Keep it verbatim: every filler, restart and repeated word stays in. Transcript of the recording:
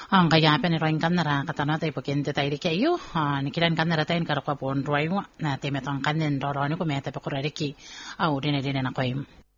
ang kaya pa ni Roin kanara katana tayo pagkente tayo di kayo nikilan kanara tayo karakwa po on Roin na timetong kanin roro ni kumete pa kurariki au dine dine na koy